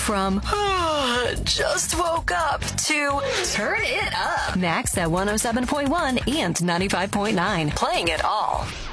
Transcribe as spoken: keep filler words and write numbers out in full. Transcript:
from just woke up to turn it up. Max at one oh seven point one and ninety-five point nine. Playing it all.